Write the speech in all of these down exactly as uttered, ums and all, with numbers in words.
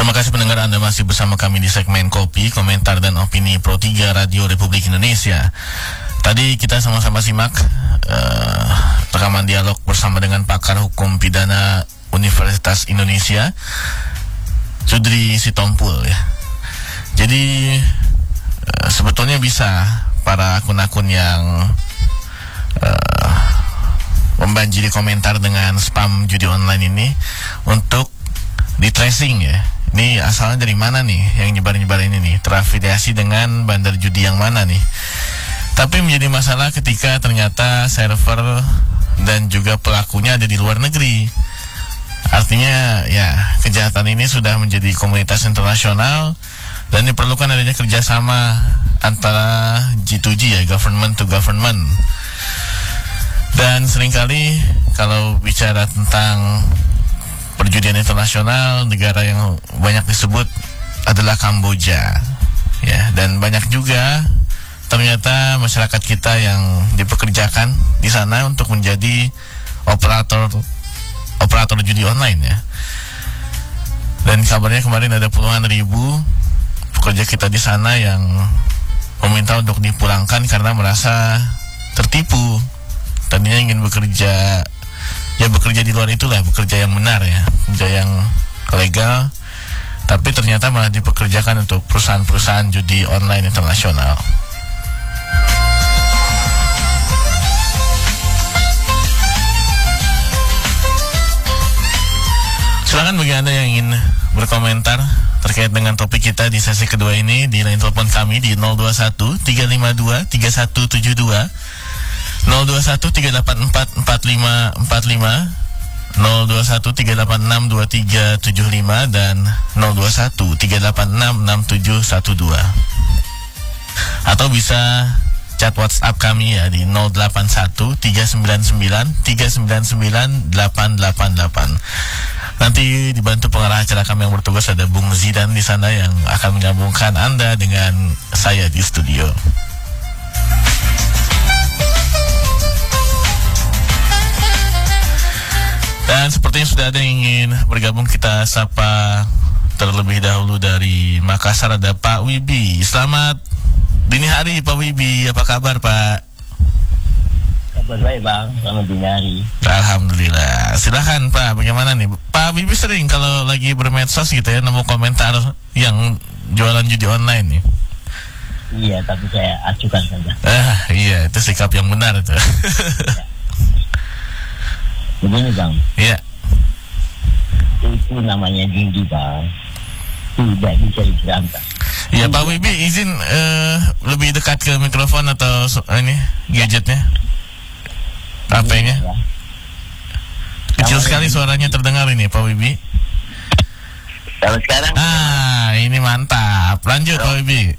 Terima kasih pendengar, Anda masih bersama kami di segmen Kopi, Komentar dan Opini Pro tiga Radio Republik Indonesia. Tadi kita sama-sama simak uh, rekaman dialog bersama dengan pakar hukum pidana Universitas Indonesia, Sudri Sitompul ya. Jadi uh, sebetulnya bisa para akun-akun yang uh, membanjiri komentar dengan spam judi online ini untuk di tracing ya. Ini asalnya dari mana nih yang nyebar-nyebar ini nih, terafiliasi dengan bandar judi yang mana nih. Tapi menjadi masalah ketika ternyata server dan juga pelakunya ada di luar negeri. Artinya ya kejahatan ini sudah menjadi komunitas internasional dan diperlukan adanya kerjasama antara G to G ya, government to government. Dan seringkali kalau bicara tentang perjudian internasional, negara yang banyak disebut adalah Kamboja ya, dan banyak juga ternyata masyarakat kita yang dipekerjakan di sana untuk menjadi operator operator judi online ya. Dan kabarnya kemarin ada puluhan ribu pekerja kita di sana yang meminta untuk dipulangkan karena merasa tertipu. Tadinya ingin bekerja, ya bekerja di luar itulah, bekerja yang benar ya, bekerja yang legal, tapi ternyata malah dipekerjakan untuk perusahaan-perusahaan judi online internasional. Silakan bagi Anda yang ingin berkomentar terkait dengan topik kita di sesi kedua ini di line telepon kami di nol dua satu tiga lima dua tiga satu tujuh dua, nol dua satu tiga delapan empat empat lima empat lima, nol dua satu tiga delapan enam dua tiga tujuh lima, dan nol dua satu tiga delapan enam enam tujuh satu dua. Atau bisa chat WhatsApp kami ya di nol delapan satu tiga sembilan sembilan tiga sembilan sembilan delapan delapan delapan. Nanti dibantu pengarah acara kami yang bertugas, ada Bung Zidan di sana yang akan menyambungkan Anda dengan saya di studio. Dan sepertinya sudah ada yang ingin bergabung, kita sapa terlebih dahulu dari Makassar, ada Pak Wibi. Selamat dini hari Pak Wibi, apa kabar Pak? Kabar baik Bang, selamat dini hari. Alhamdulillah. Silahkan Pak, bagaimana nih? Pak Wibi sering kalau lagi bermedsos gitu ya nemu komentar yang jualan judi online nih. Iya, tapi saya acukan saja. Ah iya, itu sikap yang benar itu. Ya. Begini Bang. Iya. Itu namanya judi Bang, tidak bisa diberantas. Iya Pak Wibi, izin uh, lebih dekat ke mikrofon atau so- ini gadgetnya, H P-nya. Ya. Kecil sekali suaranya terdengar ini Pak Wibi. Kalau sekarang Ah ini mantap. Lanjut Pak Wibi.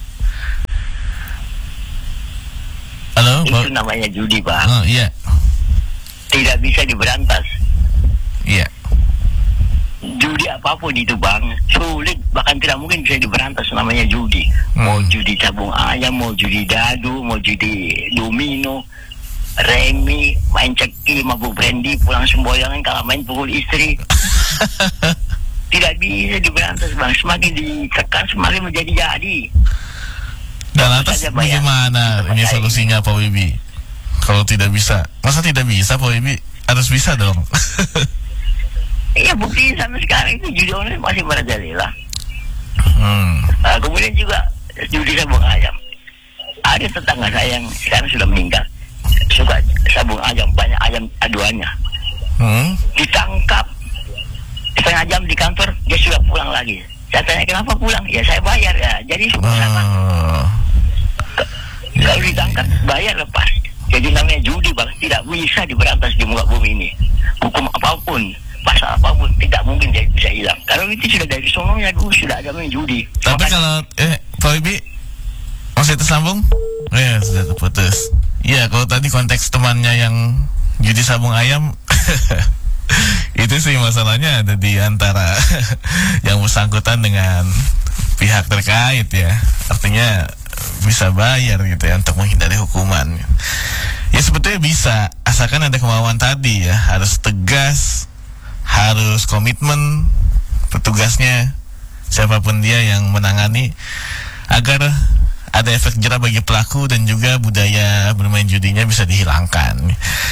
Halo. itu Pak. namanya judi Bang, Oh iya. tidak bisa diberantas. Iya. Judi apapun itu Bang, sulit, bahkan tidak mungkin bisa diberantas. Namanya judi. Hmm. Mau judi tabung ayam, mau judi dadu, mau judi domino, remi, main ceki, mabuk brandy, pulang semboyangan, kalau main pukul istri. Tidak bisa diberantas Bang. Semakin ditekan semakin menjadi jadi. Dan atas bagaimana ini solusinya Pak Wibi? Kalau tidak bisa, masa tidak bisa Pak Wibi? Harus bisa dong. Iya, bukti sampai sekarang itu judi online masih merajalela. hmm. Nah, kemudian juga judi sabung ayam. Ada tetangga saya yang sekarang sudah meninggal, suka sabung ayam, banyak ayam aduannya. Hmm? Ditangkap setengah jam di kantor, dia sudah pulang lagi. Saya tanya kenapa pulang? Ya saya bayar ya. Jadi semua sama. Oh. Kalau ditangkap bayar lepas. Jadi namanya judi Bang, tidak bisa diberantas di muka bumi ini. Hukum apapun, pasal apapun tidak mungkin dia bisa hilang. Kalau itu sudah dari sononya dulu sudah ada main judi. Tapi Makanya, kalau eh Pak Wibi masih tersambung? Ya sudah terputus. Iya, kalau tadi konteks temannya yang judi sabung ayam itu sih masalahnya ada di antara yang bersangkutan dengan pihak terkait ya. Artinya bisa bayar gitu ya untuk menghindari hukuman. Ya sebetulnya bisa, asalkan ada kemauan tadi ya. Harus tegas, harus komitmen petugasnya siapapun dia yang menangani agar ada efek jerah bagi pelaku dan juga budaya bermain judinya bisa dihilangkan.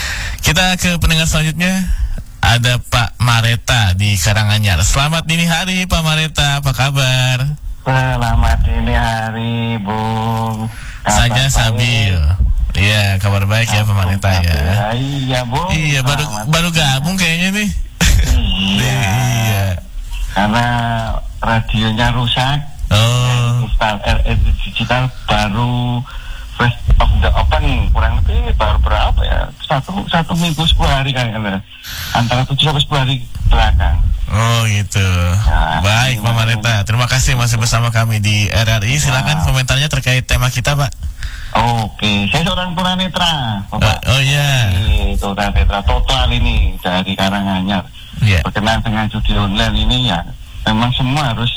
Kita ke pendengar selanjutnya. Ada Pak Mareta di Karanganyar. Selamat dini hari Pak Mareta, apa kabar? Selamat dini hari Bung. Saja Sabil. Iya, kabar baik ya Pak Mareta ya. Iya Bung. Iya, baru Selamat baru gabung kayaknya nih. Iya. Iya. Karena radionya rusak. Oh. Install R R digital baru first of the open, kurang lebih baru berapa ya, satu satu minggu sepuluh hari kayaknya, antara tujuh sampai sepuluh hari belakang. Oh gitu. Nah, baik Pak Mareta, terima kasih masih bersama kami di R R I. Silakan nah. komentarnya terkait tema kita Pak. Oke, saya seorang tunanetra Bapak. Oh, oh iya. Itu tunanetra total ini dari Karanganyar. Iya. Berkenaan dengan judi online ini ya, memang semua harus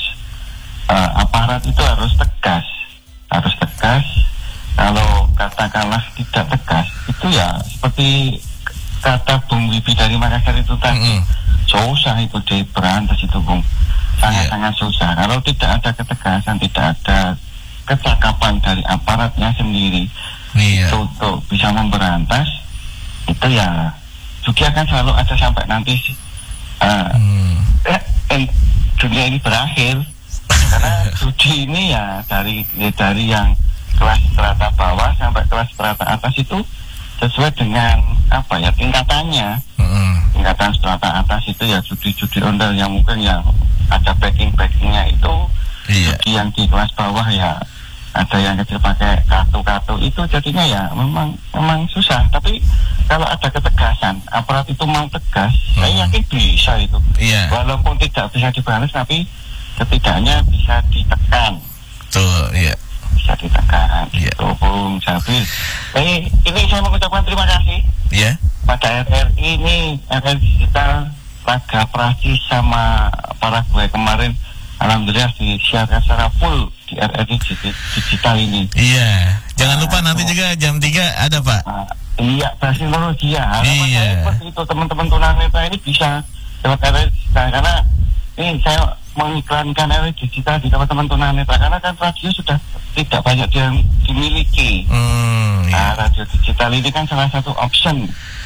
uh, aparat itu harus tegas, harus tegas. Kalau katakanlah tidak tegas, itu ya seperti kata Bung Wibi dari Makassar itu tadi, mm-hmm. susah itu diberantas itu Bung, sangat-sangat yeah. susah. Kalau tidak ada ketegasan, tidak ada kecakapan dari aparatnya sendiri, yeah. itu untuk bisa memberantas, itu ya judi akan selalu ada sampai nanti uh, mm. eh, eh, dunia ini berakhir. Karena judi ini ya dari ya dari yang kelas strata bawah sampai kelas strata atas itu sesuai dengan apa ya tingkatannya. Mm-hmm. Tingkatan strata atas itu ya judi-judi ondel yang mungkin yang ada backing-backingnya itu, yeah. Judi yang di kelas bawah ya ada yang kecil pakai kartu-kartu itu jadinya ya memang memang susah. Tapi kalau ada ketegasan, aparat itu mau tegas, mm-hmm. saya yakin bisa itu. Yeah. Walaupun tidak bisa dibalas tapi setidaknya bisa ditekan. Tuh, iya. Bisa ditekan, yeah. Itu Bung Sabil. Eh, ini saya mengucapkan terima kasih. Iya. Yeah. Pada R R I ini, R R I Digital, laga Prancis sama Paraguay kemarin, alhamdulillah disiarkan secara full di R R I Digital ini. Iya. Yeah. Jangan nah, lupa nanti itu. juga jam tiga ada Pak. Nah, iya, Brasilogia. Harapan iya. saya seperti itu teman-teman tunanetra ini bisa lewat R R I Digital, karena ini saya mengiklankan R R I Digital di teman-teman tunanetra karena kan radio sudah tidak banyak yang dimiliki. Hmm, nah, iya. Radio digital ini kan salah satu option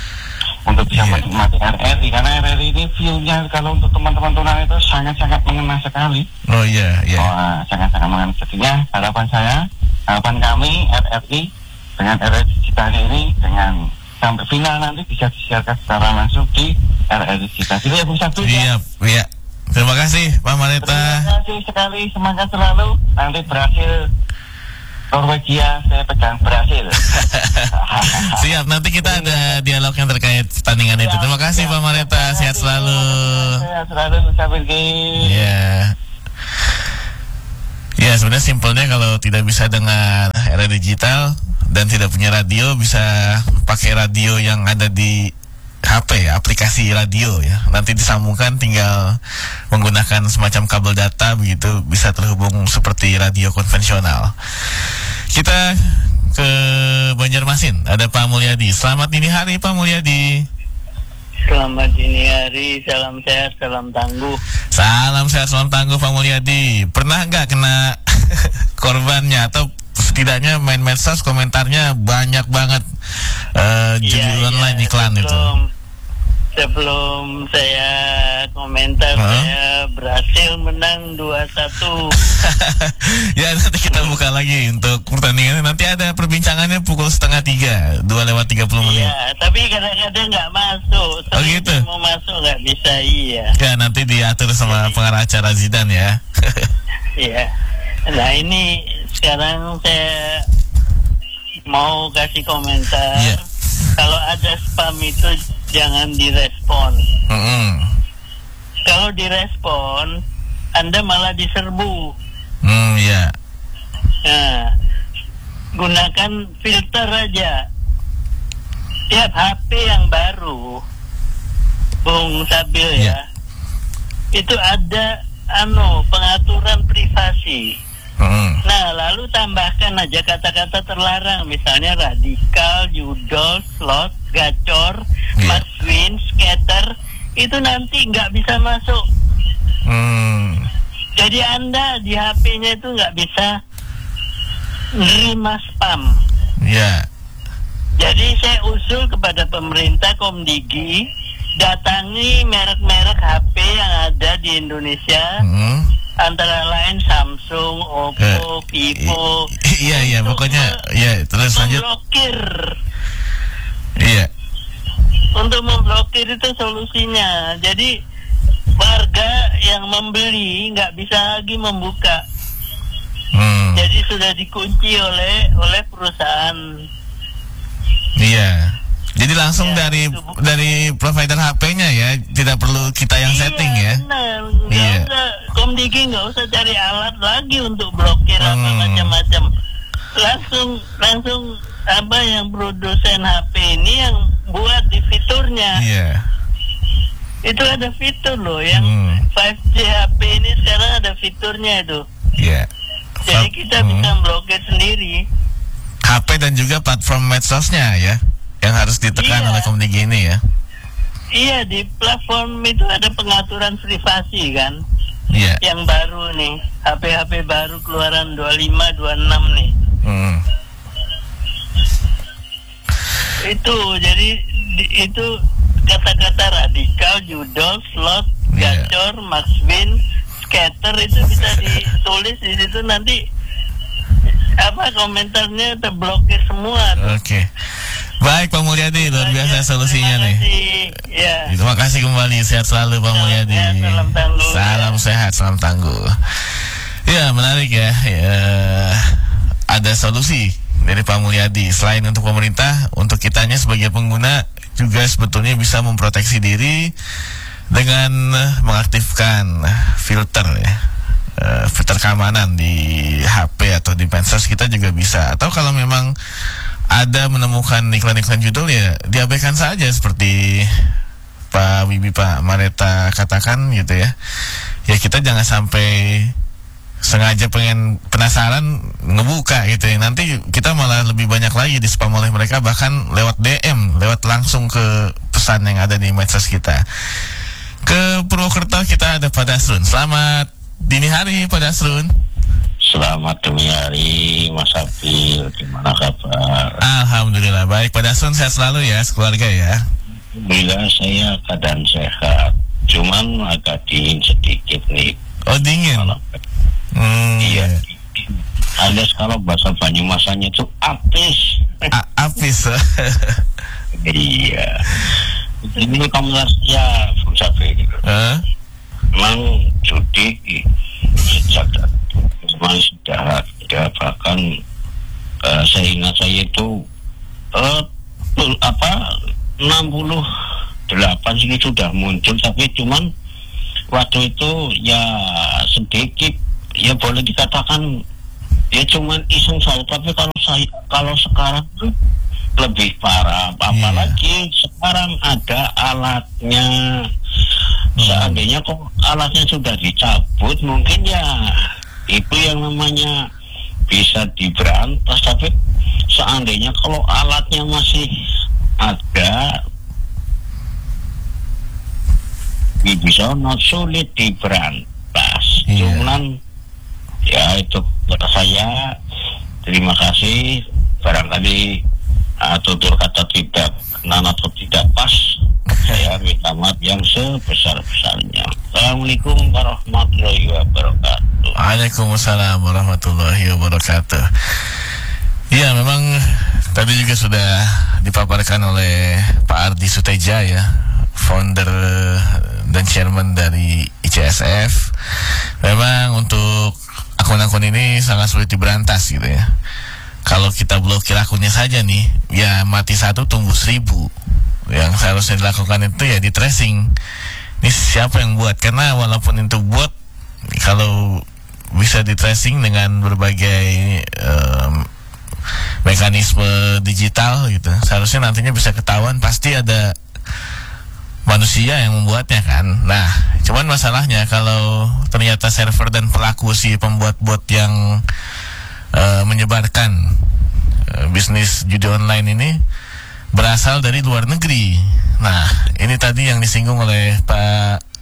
untuk bisa iya. menikmati R R I karena R R I ini view-nya kalau untuk teman-teman tunanetra sangat-sangat mengena sekali. Oh iya, iya. Oh, sangat-sangat mengena. Jadinya harapan saya, harapan kami R R I dengan R R I Digital ini dengan sampai final nanti bisa disiarkan secara langsung di R R I Digital. Jadi ya bisa tuh. Iya, iya. Terima kasih Pak Mareta. Terima kasih sekali, semangat selalu. Nanti berhasil Norwegia, saya pegang berhasil. Siap, nanti kita ada dialog yang terkait pertandingan itu. Terima kasih Pak Mareta, sehat selalu. Sehat selalu, ucapin Iya. Ya sebenarnya simpelnya kalau tidak bisa dengan R R I Digital dan tidak punya radio, bisa pakai radio yang ada di H P, aplikasi radio ya. Nanti disambungkan, tinggal menggunakan semacam kabel data begitu, bisa terhubung seperti radio konvensional. Kita ke Banjarmasin, ada Pak Mulyadi. Selamat dini hari Pak Mulyadi. Selamat dini hari, salam sehat, salam tangguh. Salam sehat, salam tangguh Pak Mulyadi. Pernah nggak kena korbannya atau setidaknya main medsos komentarnya banyak banget uh, judi ya, online ya, iklan sebelum, itu. Sebelum saya komentar, huh? saya berhasil menang dua satu. Ya nanti kita buka lagi untuk pertandingannya. Nanti ada perbincangannya pukul setengah tiga, dua lewat tiga puluh menit. Iya, tapi kadang-kadang nggak masuk. Oh gitu? Mau masuk nggak bisa, iya. Ya nanti diatur sama pengarah acara Zidane ya. Iya. Nah ini sekarang saya mau kasih komentar. Yeah. Kalau ada spam itu jangan direspon. Mm-hmm. Kalau direspon, Anda malah diserbu. Mm, yeah. Nah, gunakan filter aja. Tiap H P yang baru, Bung Sabil ya, yeah. itu ada anu pengaturan privasi. Hmm. Nah, lalu tambahkan aja kata-kata terlarang, misalnya radikal, judol, slot, gacor, yeah. maswin, scatter, itu nanti nggak bisa masuk. Hmm. Jadi Jadi Anda di H P-nya itu nggak bisa nerima spam. Ya. Jadi saya usul kepada pemerintah Komdigi, datangi merek-merek H P yang ada di Indonesia, Hmm. antara lain Samsung, Oppo, Eh, Vivo. i- Iya iya Untuk pokoknya me- ya terus lanjut. Memblokir. Iya. Untuk memblokir itu solusinya. Jadi warga yang membeli nggak bisa lagi membuka. Hmm. Jadi sudah dikunci oleh oleh perusahaan. Iya. Jadi langsung Ya, dari itu bu- dari provider H P-nya ya, tidak perlu kita yang setting ya. Benar. Nggak Iya. usah, Komdigi nggak usah cari alat lagi untuk blokir apa Hmm. macam-macam. Langsung langsung apa yang produsen H P ini yang buat di fiturnya. Iya. Itu ada fitur loh yang Hmm. lima G H P ini sekarang ada fiturnya itu. Iya. Jadi Fa- kita hmm. bisa blokir sendiri. H P dan juga platform medsosnya ya, yang harus ditekan Iya. oleh Komdigi ini ya. Iya, di platform itu ada pengaturan privasi kan, Iya. yang baru nih, H P-H P baru keluaran dua puluh lima dua puluh enam nih. Hmm. Itu jadi di- itu kata-kata radikal, judol, slot, Iya. gacor, maxwin, scatter itu bisa ditulis di situ, nanti apa komentarnya terblokir semua tuh. Oke. Baik Pak Mulyadi, luar biasa solusinya Terima nih. kasih. Ya. Terima kasih kembali, sehat selalu Pak Salam Mulyadi. sehat, salam tangguh. Salam Ya. sehat, salam tangguh. Ya menarik ya. Ya, ada solusi dari Pak Mulyadi. Selain untuk pemerintah, untuk kitanya sebagai pengguna juga sebetulnya bisa memproteksi diri dengan eh, mengaktifkan filter ya. Eh, filter keamanan di H P atau di medsos kita juga bisa. Atau kalau memang ada menemukan iklan-iklan judul ya diabaikan saja seperti Pak Wibi Pak Mareta katakan gitu ya. Ya kita jangan sampai sengaja pengen penasaran ngebuka gitu ya. Nanti kita malah lebih banyak lagi di spam oleh mereka, bahkan lewat D M, lewat langsung ke pesan yang ada di medsos kita. Ke Purwokerto kita ada Pak Dasrun. Selamat dini hari Pak Dasrun. Selamat dini hari Mas Abil, gimana kabar? Alhamdulillah baik Pak Dasrun, sehat selalu ya sekeluarga ya. Alhamdulillah saya keadaan sehat, cuman agak dingin sedikit nih. Oh dingin. Kalau Hmm, iya, alias kalau bahasa Banyumasannya itu apis. A- apis. Iya. Ini komunitasnya Bung Sabi. Hah? Memang judi sejak memang sudah ada, bahkan uh, saya ingat saya itu uh, apa enam puluh delapan sini sudah muncul, tapi cuman waktu itu ya sedikit, ya boleh dikatakan ya cuman iseng saja. Tapi kalau saya kalau sekarang tuh lebih parah, apalagi yeah. sekarang ada alatnya. Seandainya kok alatnya sudah dicabut, mungkin ya itu yang namanya bisa diberantas. Tapi seandainya kalau alatnya masih ada, bisa not sulit diberantas. Yeah. Cuman ya itu kata saya, terima kasih. Barangkali uh, tutur kata tidak kenan atau tidak pas, saya minta maaf yang sebesar-besarnya. Assalamualaikum warahmatullahi wabarakatuh. Waalaikumsalam warahmatullahi wabarakatuh. Iya memang tadi juga sudah dipaparkan oleh Pak Ardi Suteja ya, founder dan chairman dari I C S F. Memang untuk akun-akun ini sangat sulit diberantas gitu ya. Kalau kita blokir akunnya saja nih, ya mati satu tumbuh seribu. Yang seharusnya dilakukan itu ya di tracing. Ini siapa yang buat? Karena walaupun itu bot, kalau bisa di tracing dengan berbagai um, mekanisme digital gitu, seharusnya nantinya bisa ketahuan pasti ada manusia yang membuatnya kan. Nah, cuman masalahnya kalau ternyata server dan pelaku si pembuat bot yang uh, menyebarkan uh, bisnis judi online ini berasal dari luar negeri. Nah, ini tadi yang disinggung oleh Pak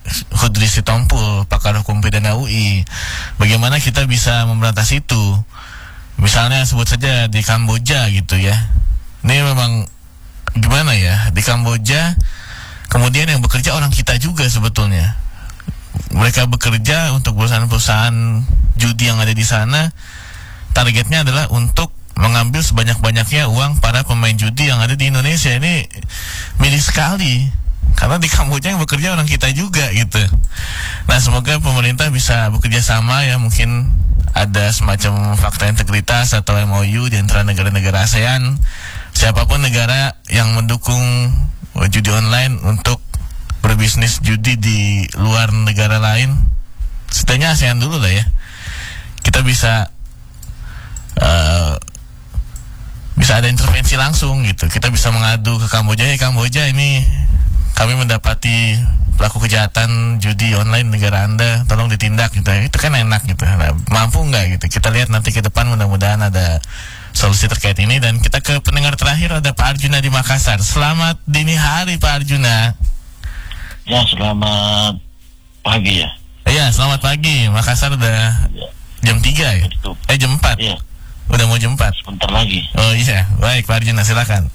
Hudri Sitompul, pakar hukum pidana U I. Bagaimana kita bisa memberantas itu? Misalnya sebut saja di Kamboja gitu ya. Ini memang gimana ya? Di Kamboja kemudian yang bekerja orang kita juga sebetulnya. Mereka bekerja untuk perusahaan-perusahaan judi yang ada di sana. Targetnya adalah untuk mengambil sebanyak-banyaknya uang para pemain judi yang ada di Indonesia. Ini miris sekali, karena di Kamboja yang bekerja orang kita juga gitu. Nah, semoga pemerintah bisa bekerja sama ya, mungkin ada semacam fakta integritas atau M O U di antara negara-negara ASEAN, siapapun negara yang mendukung judi online untuk berbisnis judi di luar negara lain, setidaknya ASEAN dulu lah ya. Kita bisa uh, bisa ada intervensi langsung gitu. Kita bisa mengadu ke Kamboja, ya Kamboja ini kami mendapati pelaku kejahatan judi online negara Anda, tolong ditindak gitu. Itu kan enak gitu. Nah, mampu nggak gitu? Kita lihat nanti ke depan, mudah-mudahan ada solusi terkait ini. Dan kita ke pendengar terakhir, ada Pak Arjuna di Makassar. Selamat dini hari Pak Arjuna. Ya, selamat pagi ya. Iya, selamat pagi. Makassar udah Ya. jam tiga ya? Betul. Eh jam empat. Iya, Udah mau jam empat. sebentar lagi. Oh iya, baik Pak Arjuna, silakan.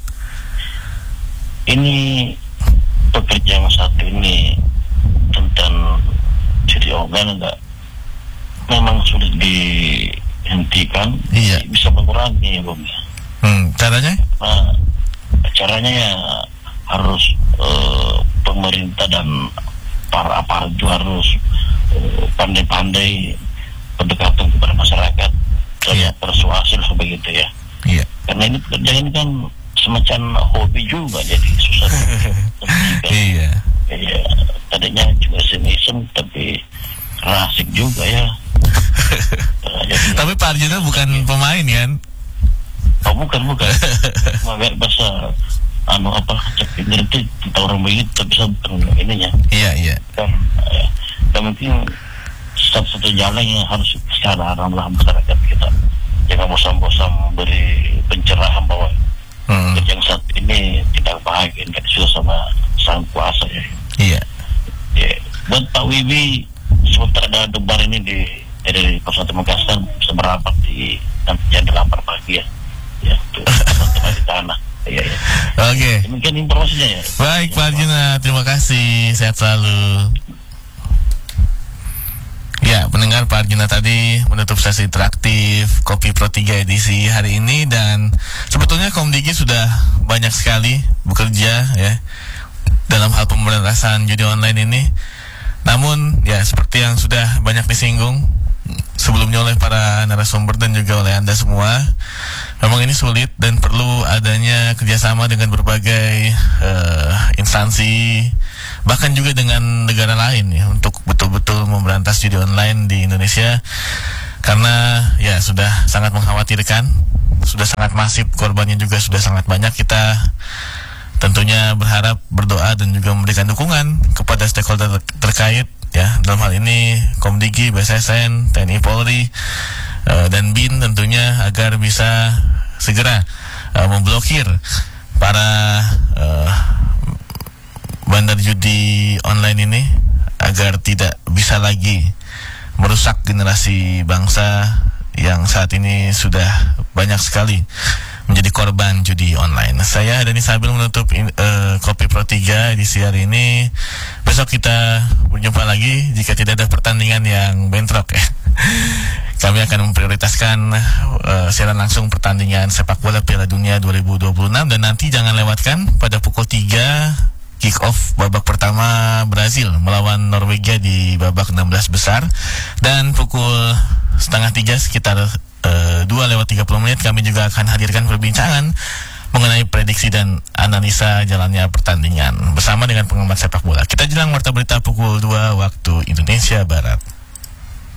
Ini pekerja yang satu ini tentang judi online enggak, memang sulit dihentikan. Iya. Bisa mengurangi, Bung. Hmm, caranya? Nah, caranya ya harus eh, pemerintah dan para aparat juga harus eh, pandai-pandai pendekatan kepada masyarakat, dan Iya. persuasif begitu ya. Iya. Karena ini pekerjaan ini kan semacam hobi juga, jadi susah dihentikan. Iya. Ya, tadinya cuma iseng-iseng tapi asik juga ya. Nah, jadi, Tapi Pak Arjuna bukan pemain kan? oh bukan bukan, cuma biar bahasa anu apa cek ngerti tentang orang begitu, tapi saya bukan ininya Iya, iya. kan. Ya, yang penting satu-satu jalan yang harus secara ramah masyarakat kita, jangan bosan-bosan memberi pencerahan bahwa Hmm. yang satu ini tidak bahagia kan sudah sama sang kuasa ya. Iya. Ya, buat Pak Wibi, sementara ada debar ini di dari Kabupaten Makassar bisa merapat di jam delapan pagi ya. Ya, tuh teman-teman di tanah. Iya, ya. Oke. Demikian informasinya ya. Baik Pak Arjuna, terima kasih. Sehat selalu. Ya, pendengar, Pak Arjuna tadi menutup sesi interaktif Kopi Pro tiga edisi hari ini. Dan sebetulnya Komdigi sudah banyak sekali bekerja ya dalam hal pemberantasan judi online ini. Namun ya seperti yang sudah banyak disinggung sebelumnya oleh para narasumber dan juga oleh Anda semua, memang ini sulit dan perlu adanya kerjasama dengan berbagai uh, instansi, bahkan juga dengan negara lain ya, untuk betul-betul memberantas judi online di Indonesia. Karena ya sudah sangat mengkhawatirkan, sudah sangat masif, korbannya juga sudah sangat banyak. Kita tentunya berharap, berdoa dan juga memberikan dukungan kepada stakeholder terkait ya, dalam hal ini Komdigi, B S S N, T N I Polri, uh, dan B I N tentunya, agar bisa segera uh, memblokir para uh, bandar judi online ini, agar tidak bisa lagi merusak generasi bangsa yang saat ini sudah banyak sekali menjadi korban judi online. Saya Dani Sabil menutup in, uh, Kopi Pro tiga edisi hari ini. Besok kita berjumpa lagi jika tidak ada pertandingan yang bentrok ya. Kami akan memprioritaskan uh, siaran langsung pertandingan sepak bola Piala Dunia dua ribu dua puluh enam. Dan nanti jangan lewatkan pada pukul tiga kick off babak pertama Brazil melawan Norwegia di babak enam belas besar. Dan pukul setengah tiga sekitar Uh, dua lewat tiga puluh menit kami juga akan hadirkan perbincangan mengenai prediksi dan analisa jalannya pertandingan bersama dengan pengamat sepak bola. Kita jelang warta berita pukul dua waktu Indonesia Barat.